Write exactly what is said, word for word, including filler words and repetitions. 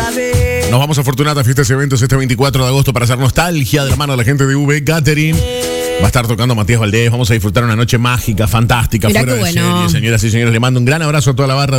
Nos vamos a Fortunata, fiestas y eventos este veinticuatro de agosto para hacer nostalgia de la mano de la gente de V Catering. Va a estar tocando Matías Valdés. Vamos a disfrutar una noche mágica, fantástica, Mirá fuera qué de bueno. serie. Señoras y señores, le mando un gran abrazo a toda la barra.